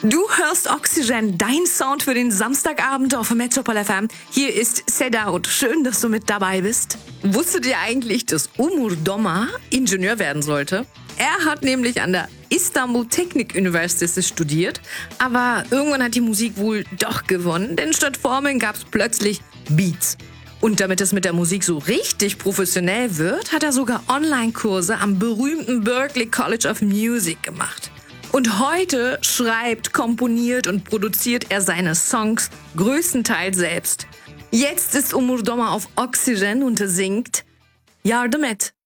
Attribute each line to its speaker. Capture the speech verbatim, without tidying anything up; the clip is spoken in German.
Speaker 1: Du hörst Oxygen, dein Sound für den Samstagabend auf Metropol F M. Hier ist Sedaut. Schön, dass du mit dabei bist. Wusstet ihr eigentlich, dass Umur Doma Ingenieur werden sollte? Er hat nämlich an der Istanbul Teknik University studiert, aber irgendwann hat die Musik wohl doch gewonnen, denn statt Formeln gab es plötzlich Beats. Und damit es mit der Musik so richtig professionell wird, hat er sogar Online-Kurse am berühmten Berklee College of Music gemacht. Und heute schreibt, komponiert und produziert er seine Songs größtenteils selbst. Jetzt ist Umur Doma auf Oxygen und singt Yardım et.